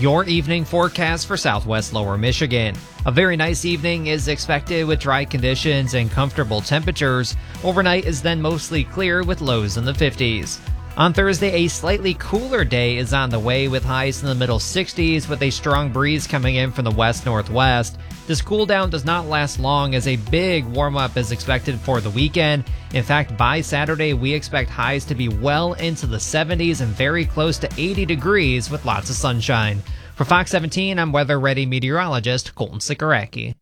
Your evening forecast for southwest lower Michigan. A very nice evening is expected with dry conditions and comfortable temperatures. Overnight is then mostly clear with lows in the 50s. On Thursday, a slightly cooler day is on the way with highs in the middle 60s with a strong breeze coming in from the west-northwest. This cool down does not last long as a big warm-up is expected for the weekend. In fact, by Saturday, we expect highs to be well into the 70s and very close to 80 degrees with lots of sunshine. For Fox 17, I'm weather-ready meteorologist Colton Sikoracki.